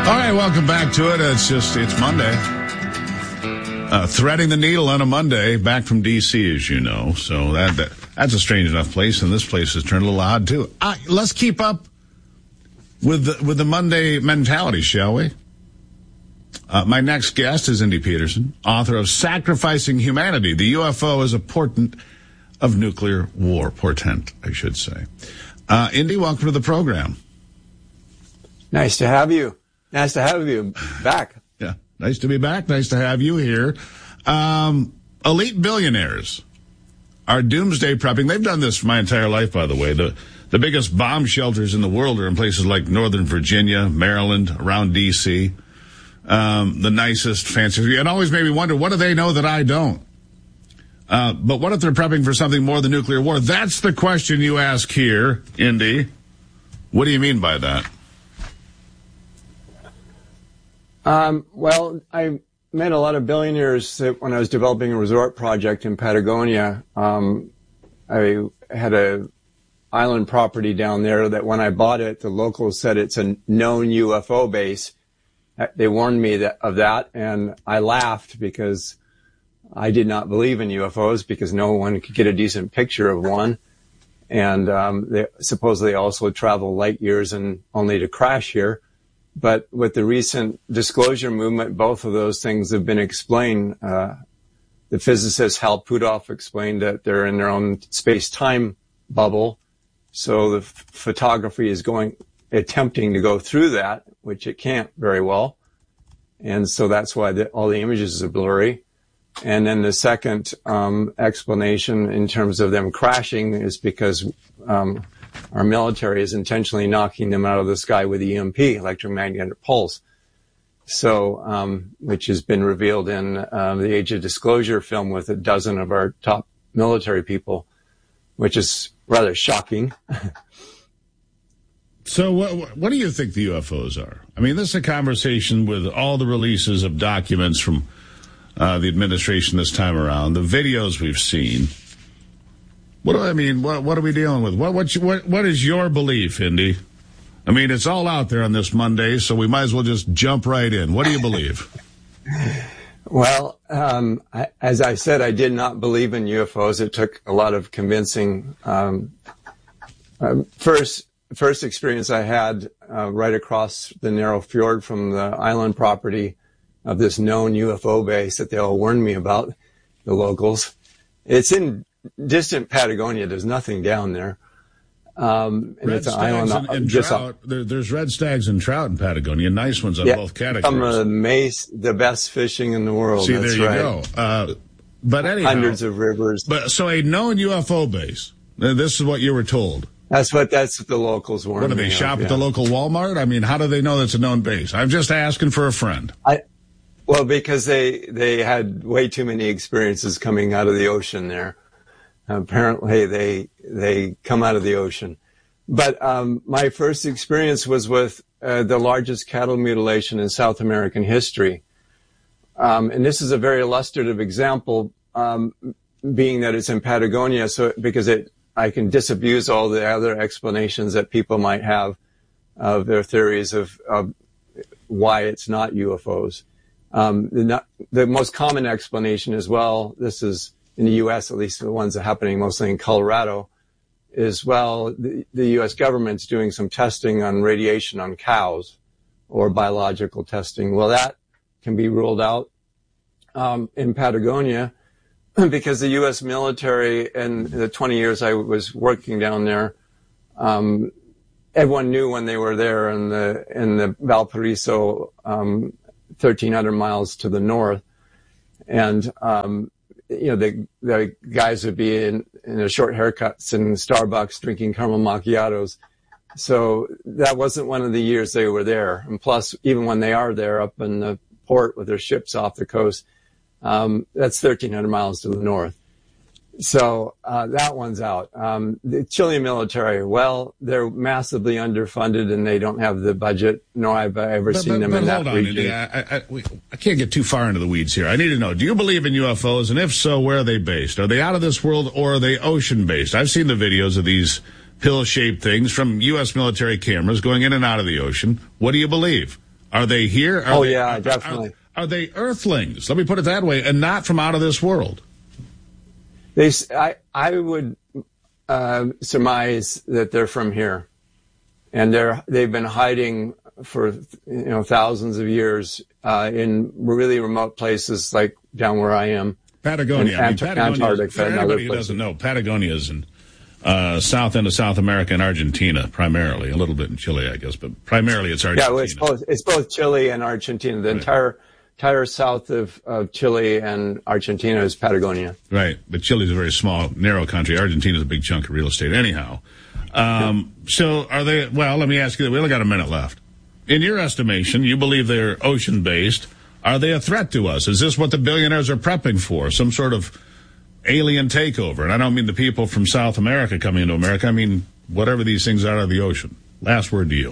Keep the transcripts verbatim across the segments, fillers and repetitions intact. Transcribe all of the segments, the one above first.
All right, welcome back to it. It's just, it's Monday. Uh, threading the needle on a Monday, back from D C, as you know. So that, that that's a strange enough place, and this place has turned a little odd, too. Uh, let's keep up with the, with the Monday mentality, shall we? Uh, my next guest is Indy Peterson, author of Sacrificing Humanity, the U F O as a Portent of Nuclear War. Portent, I should say. Uh, Indy, welcome to the program. Nice to have you. Nice to have you back. Yeah, nice to be back. Nice to have you here. Um, elite billionaires are doomsday prepping. They've done this for my entire life, by the way. The the biggest bomb shelters in the world are in places like Northern Virginia, Maryland, around D C. Um, the nicest, fanciest. It always made me wonder, what do they know that I don't? Uh, but what if they're prepping for something more than nuclear war? That's the question you ask here, Indy. What do you mean by that? Um, well, I met a lot of billionaires that when I was developing a resort project in Patagonia. Um, I had a island property down there that when I bought it, the locals said it's a known U F O base. They warned me that, of that, and I laughed because I did not believe in U F Os because no one could get a decent picture of one. And um, they supposedly also travel light years and only to crash here. But with the recent disclosure movement, both of those things have been explained. Uh, the physicist Hal Puthoff explained that they're in their own space-time bubble. So the f- photography is going, attempting to go through that, which it can't very well. And so that's why the, all the images are blurry. And then the second um, explanation in terms of them crashing is because um, our military is intentionally knocking them out of the sky with E M P, electromagnetic pulse. So, um, which has been revealed in uh, the Age of Disclosure film with a dozen of our top military people, which is rather shocking. So what, what do you think the U F Os are? I mean, this is a conversation with all the releases of documents from uh, the administration this time around, the videos we've seen. What do I mean? What, what are we dealing with? What, what, what, what is your belief, Indy? I mean, it's all out there on this Monday, so we might as well just jump right in. What do you believe? Well, um, I, as I said, I did not believe in U F Os. It took a lot of convincing. Um, um, first, first experience I had uh, right across the narrow fjord from the island property of this known U F O base that they all warned me about, the locals. It's in distant Patagonia. There's nothing down there. Um, and red it's an island. And, and just trout. There, there's red stags and trout in Patagonia. Nice ones on yeah, both categories. Some of the, mace, the best fishing in the world. See, That's there you right. go. Uh, but anyhow, hundreds of rivers. But so a known U F O base. This is what you were told. That's what that's what the locals warned me. What do they of, shop yeah. at the local Walmart? I mean, how do they know that's a known base? I'm just asking for a friend. I, well, because they they had way too many experiences coming out of the ocean there. Apparently, they they come out of the ocean. But um, my first experience was with uh, the largest cattle mutilation in South American history. Um, and this is a very illustrative example, um, being that it's in Patagonia, so because it I can disabuse all the other explanations that people might have of their theories of, of why it's not U F Os. Um, the, not, the most common explanation as well, this is in the U S, at least the ones that are happening mostly in Colorado, is, well, the, the U S government's doing some testing on radiation on cows or biological testing. Well, that can be ruled out um, in Patagonia because the U S military, in the twenty years I was working down there, um, everyone knew when they were there in the in the Valparaiso, um, thirteen hundred miles to the north, and um, you know the the guys would be in, in their short haircuts in Starbucks drinking caramel macchiatos. So that wasn't one of the years they were there. And plus, even when they are there up in the port with their ships off the coast, um, that's thirteen hundred miles to the north. So uh, that one's out. Um, the Chilean military, well, they're massively underfunded and they don't have the budget, nor have I ever but, seen but, them but in that hold on, region. Indy. I, I, we, I can't get too far into the weeds here. I need to know, do you believe in U F Os? And if so, where are they based? Are they out of this world or are they ocean-based? I've seen the videos of these pill-shaped things from U S military cameras going in and out of the ocean. What do you believe? Are they here? Are oh, they, yeah, are, definitely. Are, are they earthlings? Let me put it that way, and not from out of this world. They, I, I would uh, surmise that they're from here, and they're they've been hiding for you know thousands of years uh, in really remote places like down where I am. Patagonia. I mean, Ant- Patagonia Antarctica. for anybody who doesn't know, Patagonia is in uh, south end of South America and Argentina, primarily. A little bit in Chile, I guess, but primarily it's Argentina. Yeah, well, it's both, it's both Chile and Argentina. The right. entire entire south of, of Chile and Argentina is Patagonia. Right, but Chile's a very small, narrow country. Argentina's a big chunk of real estate. Anyhow, um, yeah. So are they, well, let me ask you, we only got a minute left. In your estimation, you believe they're ocean-based. Are they a threat to us? Is this what the billionaires are prepping for? Some sort of alien takeover? And I don't mean the people from South America coming into America. I mean whatever these things are out of the ocean. Last word to you.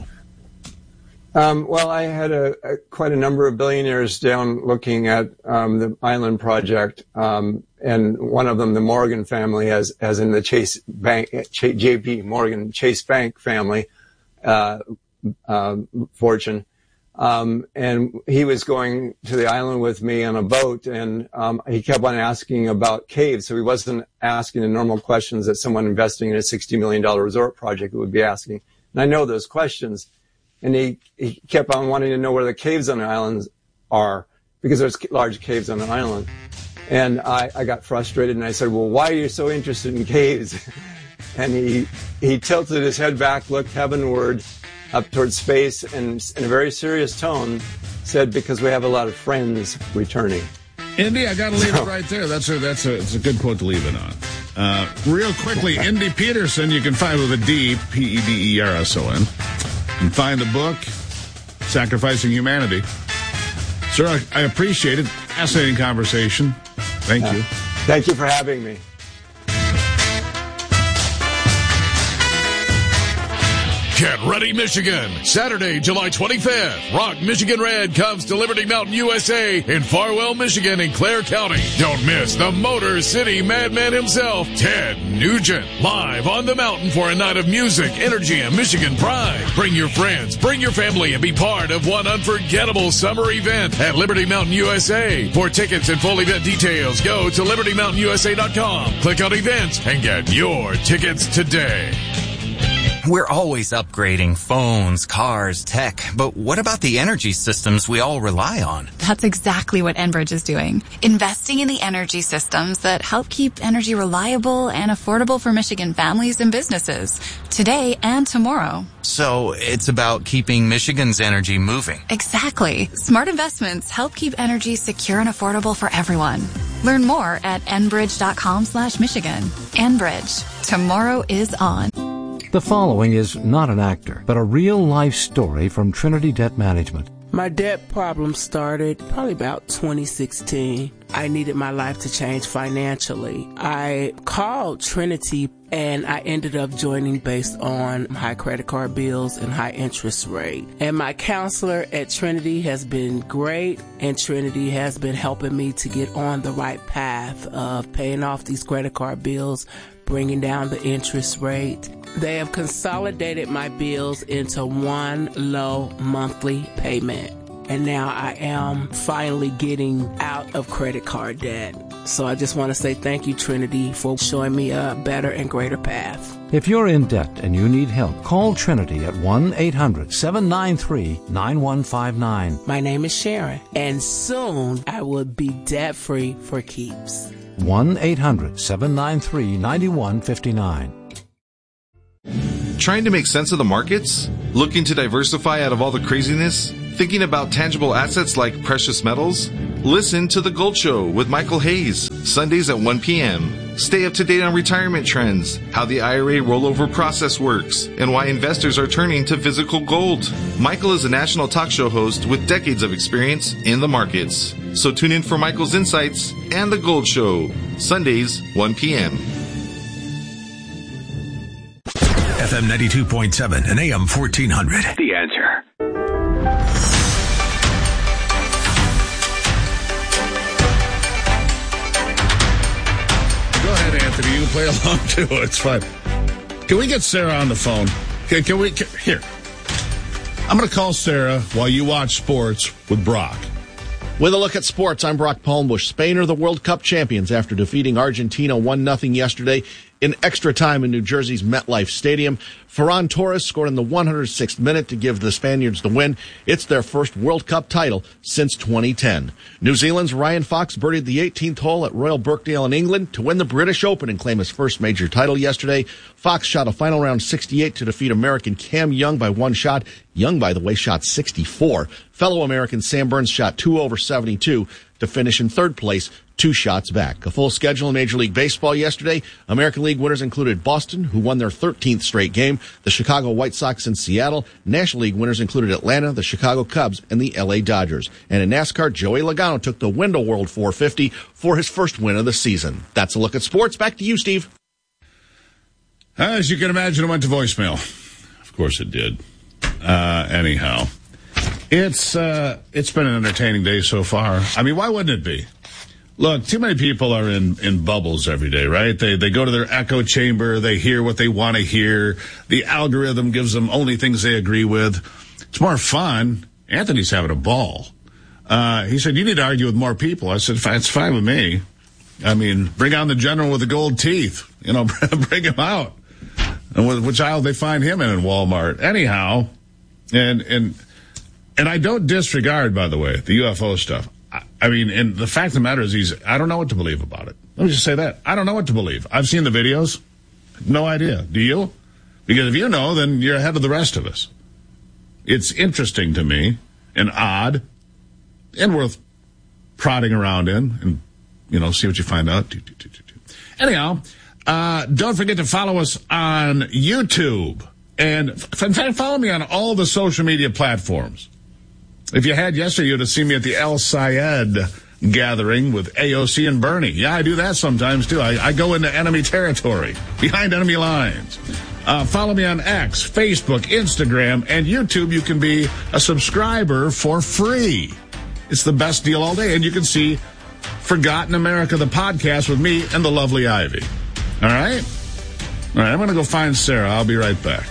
Um, well, I had a, a, quite a number of billionaires down looking at um, the island project, um, and one of them, the Morgan family, as as in the Chase Bank, J P Morgan Chase Bank family uh, uh, fortune. Um, and he was going to the island with me on a boat, and um, he kept on asking about caves. So he wasn't asking the normal questions that someone investing in a sixty million dollars resort project would be asking. And I know those questions. And he, he kept on wanting to know where the caves on the islands are, because there's large caves on the island. And I, I got frustrated, and I said, well, why are you so interested in caves? And he he tilted his head back, looked heavenward, up towards space, and in a very serious tone said, because we have a lot of friends returning. Indy, I got to leave so, it right there. That's a that's a it's a good quote to leave it on. Uh, real quickly, Indy Peterson, you can find with a D, P E D E R S O N. You can find the book, Sacrificing Humanity. Sir, I, I appreciate it. Fascinating conversation. Thank uh, you. Thank you for having me. Get ready, Michigan. Saturday, July twenty-fifth. Rock Michigan Red comes to Liberty Mountain, U S A in Farwell, Michigan in Clare County. Don't miss the Motor City Madman himself, Ted Nugent, live on the mountain for a night of music, energy, and Michigan pride. Bring your friends, bring your family, and be part of one unforgettable summer event at Liberty Mountain, U S A. For tickets and full event details, go to liberty mountain u s a dot com. Click on events and get your tickets today. We're always upgrading phones, cars, tech, but what about the energy systems we all rely on? That's exactly what Enbridge is doing. Investing in the energy systems that help keep energy reliable and affordable for Michigan families and businesses, today and tomorrow. So it's about keeping Michigan's energy moving. Exactly. Smart investments help keep energy secure and affordable for everyone. Learn more at enbridge.com slash Michigan. Enbridge. Tomorrow is on. The following is not an actor, but a real-life story from Trinity Debt Management. My debt problem started probably about twenty sixteen. I needed my life to change financially. I called Trinity, and I ended up joining based on high credit card bills and high interest rate. And my counselor at Trinity has been great, and Trinity has been helping me to get on the right path of paying off these credit card bills, bringing down the interest rate. They have consolidated my bills into one low monthly payment. And now I am finally getting out of credit card debt. So I just want to say thank you, Trinity, for showing me a better and greater path. If you're in debt and you need help, call Trinity at one eight hundred seven nine three nine one five nine. My name is Sharon, and soon I will be debt-free for keeps. one eight hundred seven nine three nine one five nine. Trying to make sense of the markets? Looking to diversify out of all the craziness? Thinking about tangible assets like precious metals? Listen to The Gold Show with Michael Hayes, Sundays at one p.m. Stay up to date on retirement trends, how the I R A rollover process works, and why investors are turning to physical gold. Michael is a national talk show host with decades of experience in the markets. So tune in for Michael's insights and The Gold Show, Sundays, one p.m. F M ninety-two point seven and A M fourteen hundred. The Answer. Go ahead, Anthony. You can play along, too. It's fine. Can we get Sarah on the phone? Can, can we... Can, here. I'm going to call Sarah while you watch sports with Brock. With a look at sports, I'm Brock Palmbush. Spain are the World Cup champions after defeating Argentina one nothing yesterday in extra time in New Jersey's MetLife Stadium. Ferran Torres scored in the one hundred sixth minute to give the Spaniards the win. It's their first World Cup title since twenty ten. New Zealand's Ryan Fox birdied the eighteenth hole at Royal Birkdale in England to win the British Open and claim his first major title yesterday. Fox shot a final round sixty-eight to defeat American Cam Young by one shot. Young, by the way, shot sixty-four. Fellow American Sam Burns shot two over seventy-two to finish in third place, two shots back. A full schedule in Major League Baseball yesterday. American League winners included Boston, who won their thirteenth straight game, the Chicago White Sox and Seattle. National League winners included Atlanta, the Chicago Cubs, and the L A Dodgers. And in NASCAR, Joey Logano took the Window World four fifty for his first win of the season. That's a look at sports. Back to you, Steve. As you can imagine, it went to voicemail. Of course it did. Uh, anyhow, it's uh, it's been an entertaining day so far. I mean, why wouldn't it be? Look, too many people are in, in bubbles every day, right? They they go to their echo chamber, they hear what they want to hear. The algorithm gives them only things they agree with. It's more fun. Anthony's having a ball. Uh, he said, you need to argue with more people. I said, it's fine with me. I mean, bring on the general with the gold teeth. You know, bring him out. And which aisle they find him in in Walmart. Anyhow, and and and I don't disregard, by the way, the U F O stuff. I, I mean, and the fact of the matter is, he's I don't know what to believe about it. Let me just say that. I don't know what to believe. I've seen the videos. No idea. Do you? Because if you know, then you're ahead of the rest of us. It's interesting to me and odd and worth prodding around in and, you know, see what you find out. Anyhow, uh, don't forget to follow us on YouTube. And, in fact, follow me on all the social media platforms. If you had yesterday, you'd have seen me at the El Sayed gathering with A O C and Bernie. Yeah, I do that sometimes, too. I, I go into enemy territory, behind enemy lines. Uh, follow me on X, Facebook, Instagram, and YouTube. You can be a subscriber for free. It's the best deal all day. And you can see Forgotten America, the podcast with me and the lovely Ivy. All right? All right, I'm going to go find Sarah. I'll be right back.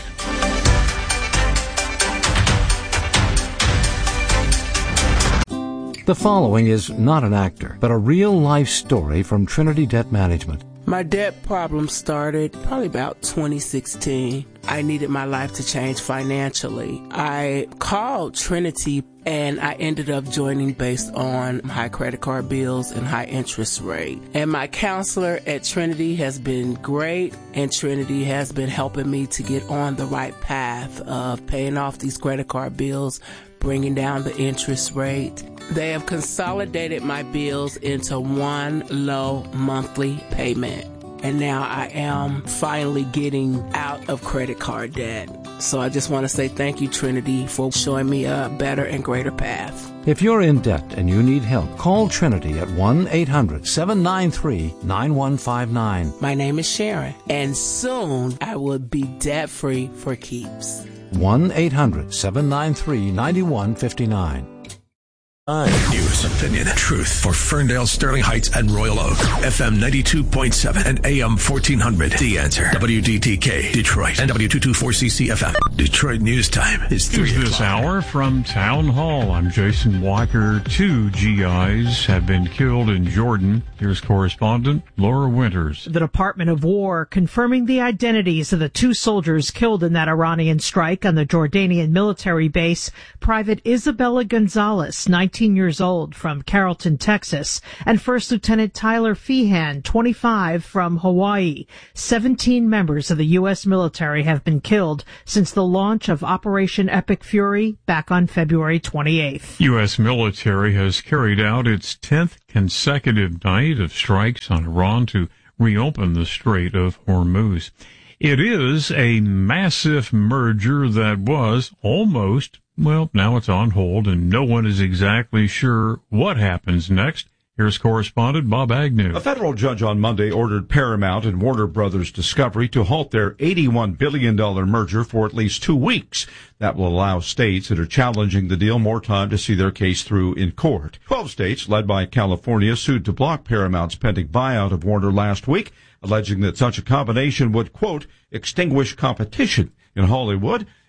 The following is not an actor, but a real-life story from Trinity Debt Management. My debt problem started probably about twenty sixteen. I needed my life to change financially. I called Trinity and I ended up joining based on high credit card bills and high interest rate. And my counselor at Trinity has been great, and Trinity has been helping me to get on the right path of paying off these credit card bills, bringing down the interest rate. They have consolidated my bills into one low monthly payment. And now I am finally getting out of credit card debt. So I just want to say thank you, Trinity, for showing me a better and greater path. If you're in debt and you need help, call Trinity at one eight hundred seven nine three nine one five nine. My name is Sharon, and soon I will be debt-free for keeps. one eight hundred seven nine three nine one five nine. News, opinion, truth for Ferndale, Sterling Heights, and Royal Oak. F M ninety-two point seven and A M fourteen hundred. The Answer. W D T K, Detroit, and W two twenty-four C C F M. Detroit News Time is three o'clock. This hour from Town Hall. I'm Jason Walker. Two G Is have been killed in Jordan. Here's correspondent Laura Winters. The Department of War confirming the identities of the two soldiers killed in that Iranian strike on the Jordanian military base. Private Isabella Gonzalez, nineteen years old, from Carrollton, Texas, and First Lieutenant Tyler Feehan, twenty-five, from Hawaii. seventeen members of the U S military have been killed since the launch of Operation Epic Fury back on February twenty-eighth. U S military has carried out its tenth consecutive night of strikes on Iran to reopen the Strait of Hormuz. It is a massive merger that was almost, well, now it's on hold, and no one is exactly sure what happens next. Here's correspondent Bob Agnew. A federal judge on Monday ordered Paramount and Warner Brothers Discovery to halt their eighty-one billion dollars merger for at least two weeks. That will allow states that are challenging the deal more time to see their case through in court. Twelve states, led by California, sued to block Paramount's pending buyout of Warner last week, alleging that such a combination would, quote, extinguish competition in Hollywood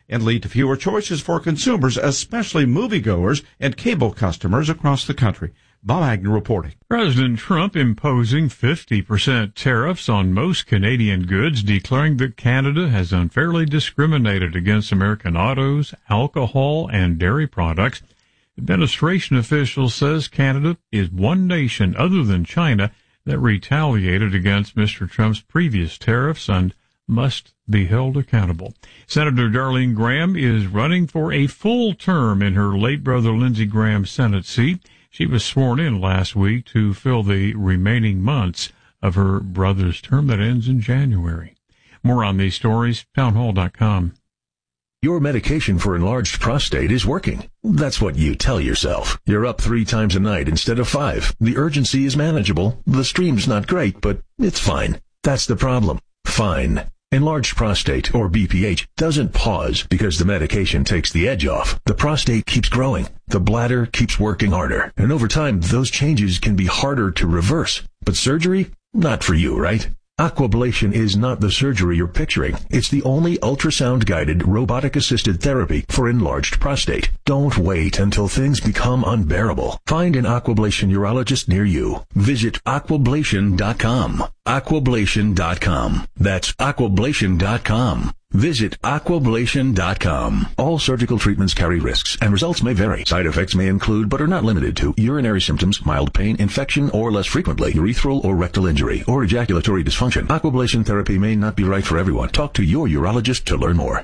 and lead to fewer choices for consumers, especially moviegoers and cable customers across the country. Bob Agnew reporting. President Trump imposing fifty percent tariffs on most Canadian goods, declaring that Canada has unfairly discriminated against American autos, alcohol, and dairy products. Administration officials says Canada is one nation other than China that retaliated against Mister Trump's previous tariffs and must be held accountable. Senator Darlene Graham is running for a full term in her late brother Lindsey Graham's Senate seat. She was sworn in last week to fill the remaining months of her brother's term that ends in January. More on these stories, townhall dot com. Your medication for enlarged prostate is working. That's what you tell yourself. You're up three times a night instead of five. The urgency is manageable. The stream's not great, but it's fine. That's the problem. Fine. Enlarged prostate, or B P H, doesn't pause because the medication takes the edge off. The prostate keeps growing. The bladder keeps working harder. And over time, those changes can be harder to reverse. But surgery? Not for you, right? Aquablation is not the surgery you're picturing. It's the only ultrasound-guided, robotic-assisted therapy for enlarged prostate. Don't wait until things become unbearable. Find an Aquablation urologist near you. Visit aquablation dot com. aquablation dot com. That's aquablation dot com. Visit aquablation dot com. All surgical treatments carry risks, and results may vary. Side effects may include, but are not limited to, urinary symptoms, mild pain, infection, or less frequently, urethral or rectal injury, or ejaculatory dysfunction. Aquablation therapy may not be right for everyone. Talk to your urologist to learn more.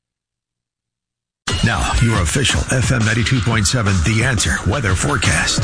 Now, your official F M ninety-two point seven The Answer weather forecast.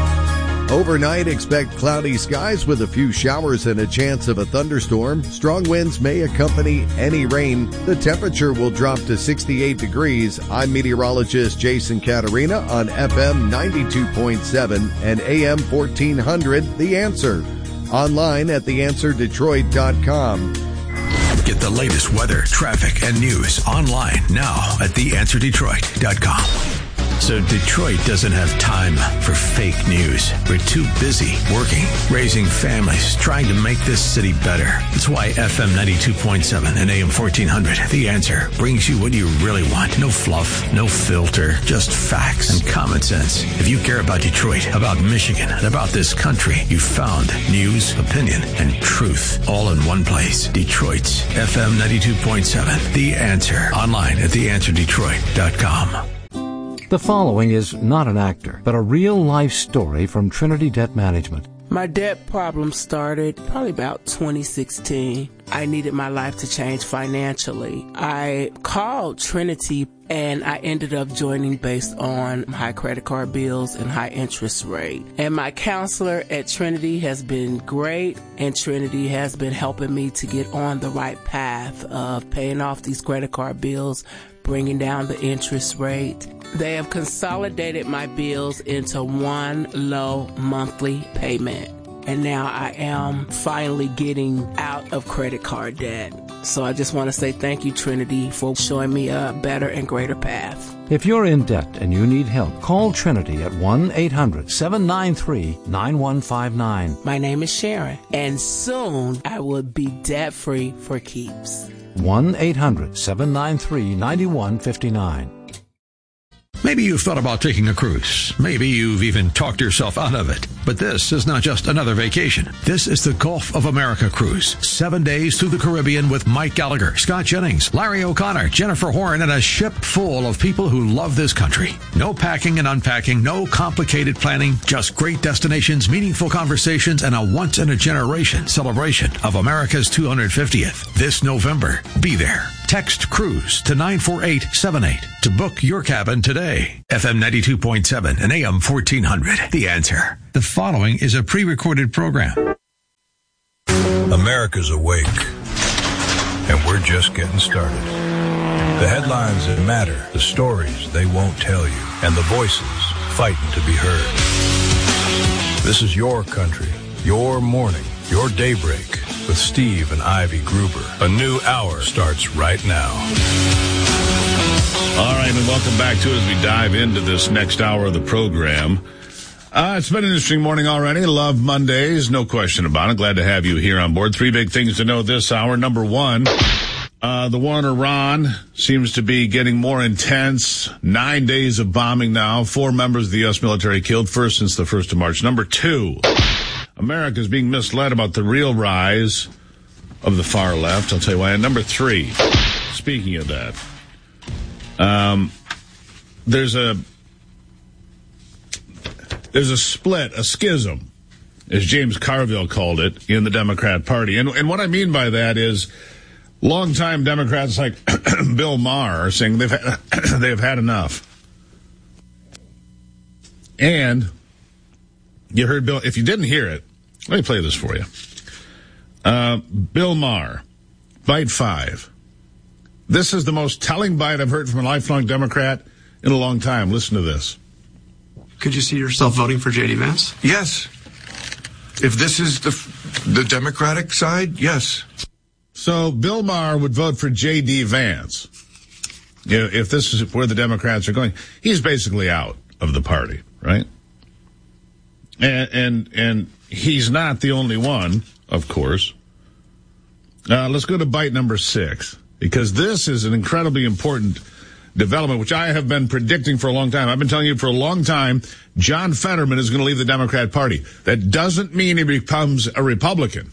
Overnight, expect cloudy skies with a few showers and a chance of a thunderstorm. Strong winds may accompany any rain. The temperature will drop to sixty-eight degrees. I'm meteorologist Jason Caterina on F M ninety-two point seven and A M fourteen hundred, The Answer. Online at the answer detroit dot com. Get the latest weather, traffic, and news online now at the answer detroit dot com. So Detroit doesn't have time for fake news. We're too busy working, raising families, trying to make this city better. That's why F M ninety-two point seven and A M fourteen hundred, The Answer, brings you what you really want. No fluff, no filter, just facts and common sense. If you care about Detroit, about Michigan, and about this country, you found news, opinion, and truth all in one place. Detroit's F M ninety-two point seven, The Answer. Online at the answer detroit dot com. The following is not an actor, but a real-life story from Trinity Debt Management. My debt problem started probably about twenty sixteen. I needed my life to change financially. I called Trinity and I ended up joining based on high credit card bills and high interest rate. And my counselor at Trinity has been great, and Trinity has been helping me to get on the right path of paying off these credit card bills, bringing down the interest rate. They have consolidated my bills into one low monthly payment. And now I am finally getting out of credit card debt. So I just want to say thank you, Trinity, for showing me a better and greater path. If you're in debt and you need help, call Trinity at one eight hundred seven nine three nine one five nine. My name is Sharon, and soon I will be debt-free for keeps. one eight hundred seven nine three nine one five nine. Maybe you've thought about taking a cruise. Maybe you've even talked yourself out of it. But this is not just another vacation. This is the Gulf of America cruise. Seven days through the Caribbean with Mike Gallagher, Scott Jennings, Larry O'Connor, Jennifer Horn, and a ship full of people who love this country. No packing and unpacking, no complicated planning, just great destinations, meaningful conversations, and a once-in-a-generation celebration of America's two hundred fiftieth. This November, be there. Text CRUISE to nine four eight seven eight to book your cabin today. F M ninety-two point seven and A M fourteen hundred. The Answer. The following is a pre-recorded program. America's awake, and we're just getting started. The headlines that matter, the stories they won't tell you, and the voices fighting to be heard. This is your country, your morning, your daybreak. With Steve and Ivy Gruber. A new hour starts right now. All right, and welcome back to it as we dive into this next hour of the program. Uh, it's been an interesting morning already. Love Mondays, no question about it. Glad to have you here on board. Three big things to know this hour. Number one, Uh, the war in Iran seems to be getting more intense. Nine days of bombing now. Four members of the U S military killed, first since the first of March. Number two, America is being misled about the real rise of the far left. I'll tell you why. And number three, speaking of that, um, there's a there's a split, a schism, as James Carville called it, in the Democrat Party. And, and what I mean by that is longtime Democrats like Bill Maher are saying they've had, they've had enough. And you heard Bill, if you didn't hear it, let me play this for you. Uh, Bill Maher, bite five. This is the most telling bite I've heard from a lifelong Democrat in a long time. Listen to this. Could you see yourself voting for J D Vance? Yes. If this is the the Democratic side, yes. So Bill Maher would vote for J D Vance. You know, if this is where the Democrats are going. He's basically out of the party, right? And and, and he's not the only one, of course. Uh, let's go to bite number six, because this is an incredibly important development, which I have been predicting for a long time. I've been telling you for a long time, John Fetterman is going to leave the Democrat Party. That doesn't mean he becomes a Republican.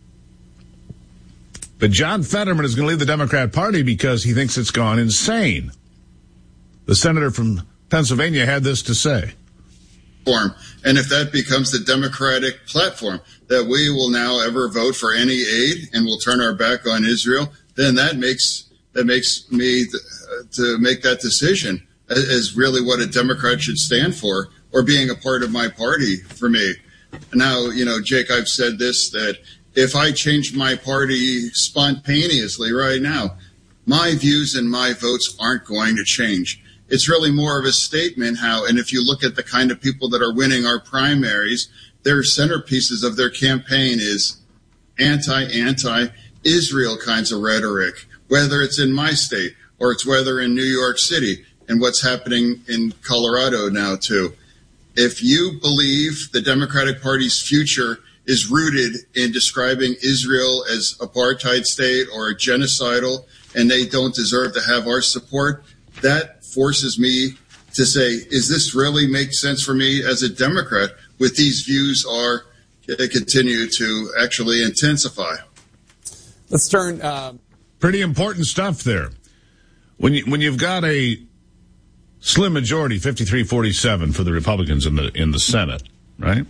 But John Fetterman is going to leave the Democrat Party because he thinks it's gone insane. The senator from Pennsylvania had this to say. And if that becomes the Democratic platform, that we will now ever vote for any aid and will turn our back on Israel, then that makes that makes me th- to make that decision as really what a Democrat should stand for, or being a part of my party for me. Now, you know, Jake, I've said this, that if I change my party spontaneously right now, my views and my votes aren't going to change. It's really more of a statement how, and if you look at the kind of people that are winning our primaries, their centerpieces of their campaign is anti-anti-Israel kinds of rhetoric, whether it's in my state or it's whether in New York City and what's happening in Colorado now too. If you believe the Democratic Party's future is rooted in describing Israel as apartheid state or genocidal and they don't deserve to have our support, that forces me to say, is this really make sense for me as a Democrat with these views are uh, continue to actually intensify? Let's turn. Uh... Pretty important stuff there. When you, when you've got a slim majority, fifty-three forty-seven for the Republicans in the in the Senate, right?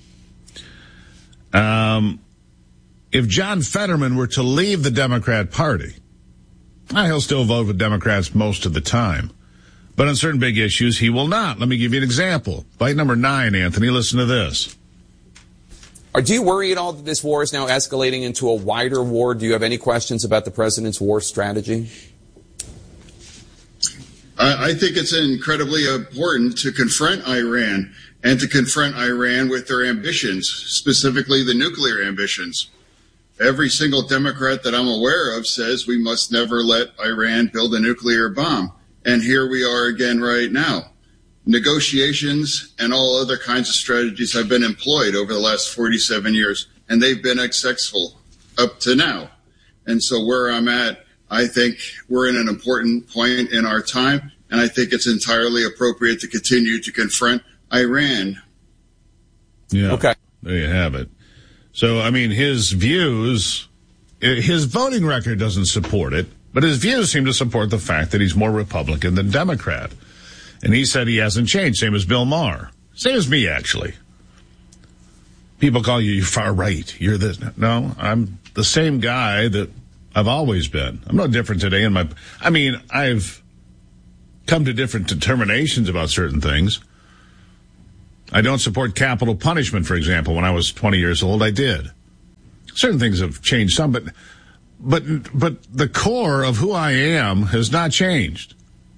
Um, if John Fetterman were to leave the Democrat Party, well, he'll still vote with Democrats most of the time. But on certain big issues, he will not. Let me give you an example. Bite number nine, Anthony. Listen to this. Are, do you worry at all that this war is now escalating into a wider war? Do you have any questions about the president's war strategy? I, I think it's incredibly important to confront Iran and to confront Iran with their ambitions, specifically the nuclear ambitions. Every single Democrat that I'm aware of says we must never let Iran build a nuclear bomb. And here we are again right now. Negotiations and all other kinds of strategies have been employed over the last forty-seven years, and they've been successful up to now. And so where I'm at, I think we're in an important point in our time, and I think it's entirely appropriate to continue to confront Iran. Yeah. Okay. There you have it. So, I mean, his views, his voting record doesn't support it, but his views seem to support the fact that he's more Republican than Democrat. And he said he hasn't changed, same as Bill Maher. Same as me, actually. People call you far right. You're this. No, I'm the same guy that I've always been. I'm no different today in my, I mean, I've come to different determinations about certain things. I don't support capital punishment, for example. When I was twenty years old, I did. Certain things have changed some, but but but the core of who I am has not changed.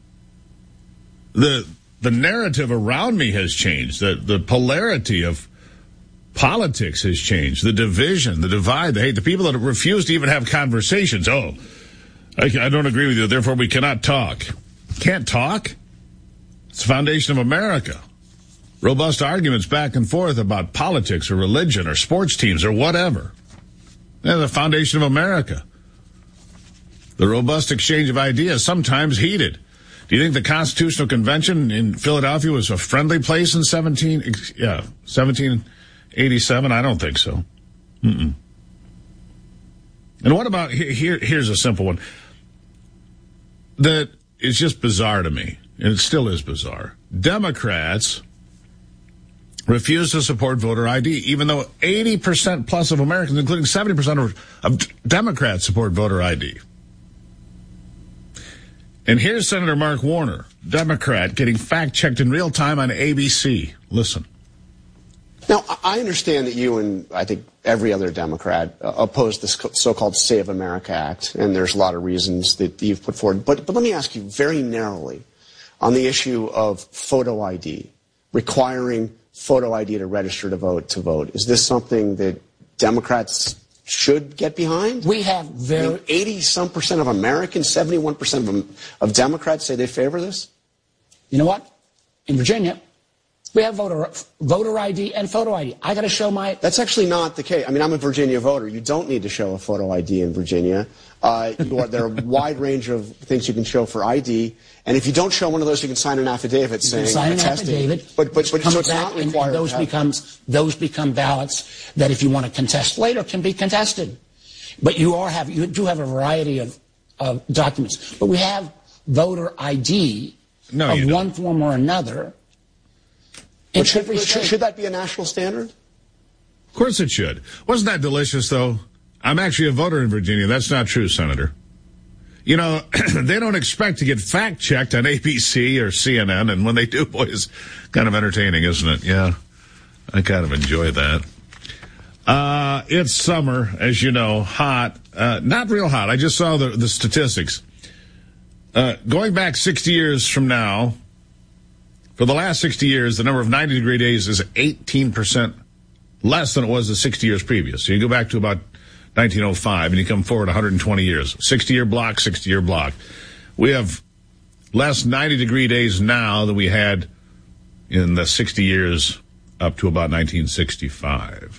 The the narrative around me has changed. The the polarity of politics has changed. The division, the divide, the hate, the people that refuse to even have conversations. Oh, I, I don't agree with you, therefore we cannot talk. Can't talk? It's the foundation of America. Robust arguments back and forth about politics or religion or sports teams or whatever. They're the foundation of America. The robust exchange of ideas, sometimes heated. Do you think the Constitutional Convention in Philadelphia was a friendly place in seventeen, yeah, seventeen eighty-seven? I don't think so. Mm-mm. And what about, here? Here's a simple one that is just bizarre to me, and it still is bizarre. Democrats refuse to support voter I D, even though eighty percent plus of Americans, including seventy percent of, of Democrats, support voter I D. And here's Senator Mark Warner, Democrat, getting fact-checked in real time on A B C. Listen. Now, I understand that you and I think every other Democrat uh, oppose this so-called Save America Act, and there's a lot of reasons that you've put forward. But, but let me ask you very narrowly on the issue of photo I D, requiring photo I D to register to vote to vote. Is this something that Democrats should get behind? We have very... I mean, eighty-some percent of Americans, seventy-one percent of, of Democrats say they favor this? You know what? In Virginia, we have voter voter I D and photo I D. I got to show my... That's actually not the case. I mean, I'm a Virginia voter. You don't need to show a photo I D in Virginia. Uh, you are, there are a wide range of things you can show for I D. And if you don't show one of those, you can sign an affidavit you saying... Can sign an attesting. affidavit. But, but, but so it's not and, required. And those, becomes, those become ballots that if you want to contest later can be contested. But you are have you do have a variety of, of documents. But we have voter I D no, of one form or another. But should, should, should that be a national standard? Of course it should. Wasn't that delicious, though? I'm actually a voter in Virginia. That's not true, Senator. You know, they don't expect to get fact-checked on A B C or C N N, and when they do, boy, it's kind of entertaining, isn't it? Yeah, I kind of enjoy that. Uh, it's summer, as you know, hot. Uh, not real hot. I just saw the, the statistics. Uh, going back sixty years from now, for the last sixty years, the number of ninety degree days is eighteen percent less than it was the sixty years previous. So you go back to about nineteen oh five and you come forward one hundred twenty years. sixty year block, sixty year block. We have less ninety degree days now than we had in the sixty years up to about nineteen sixty-five.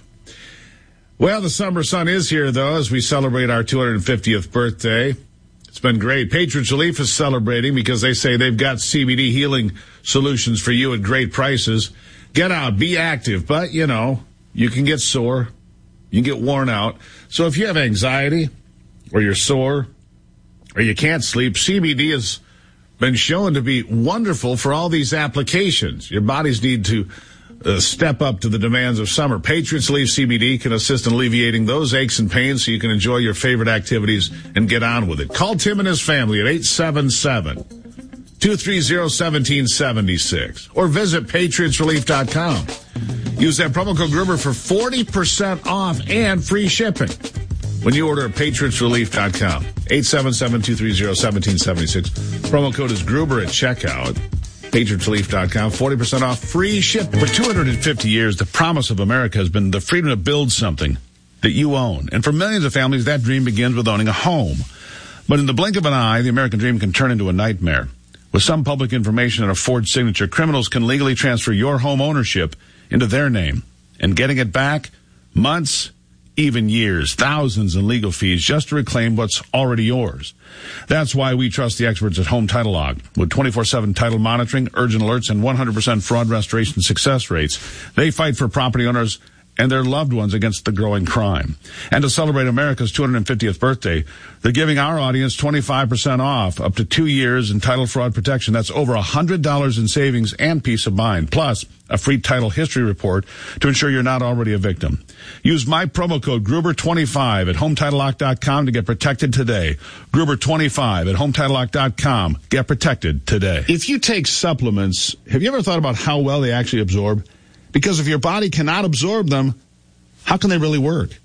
Well, the summer sun is here, though, as we celebrate our two hundred fiftieth birthday. It's been great. Patriots Relief is celebrating because they say they've got C B D healing solutions for you at great prices. Get out, be active, but, you know, you can get sore, you can get worn out. So if you have anxiety or you're sore or you can't sleep, C B D has been shown to be wonderful for all these applications. Your bodies need to Uh, step up to the demands of summer. Patriots Relief C B D can assist in alleviating those aches and pains so you can enjoy your favorite activities and get on with it. Call Tim and his family at eight seven seven, two three zero, one seven seven six or visit patriots relief dot com. Use that promo code Gruber for forty percent off and free shipping when you order at patriots relief dot com. eight seven seven, two three zero, one seven seven six. Promo code is Gruber at checkout. patriots relief dot com, forty percent off, free shipping. For two hundred fifty years, the promise of America has been the freedom to build something that you own. And for millions of families, that dream begins with owning a home. But in the blink of an eye, the American dream can turn into a nightmare. With some public information and a forged signature, criminals can legally transfer your home ownership into their name. And getting it back, months, even years, thousands in legal fees just to reclaim what's already yours. That's why we trust the experts at Home Title Lock. With twenty-four seven title monitoring, urgent alerts, and one hundred percent fraud restoration success rates, they fight for property owners and their loved ones against the growing crime. And to celebrate America's two hundred fiftieth birthday, they're giving our audience twenty-five percent off, up to two years in title fraud protection. That's over one hundred dollars in savings and peace of mind, plus a free title history report to ensure you're not already a victim. Use my promo code Gruber twenty-five at home title lock dot com to get protected today. Gruber twenty-five at home title lock dot com. Get protected today. If you take supplements, have you ever thought about how well they actually absorb? Because if your body cannot absorb them, how can they really work?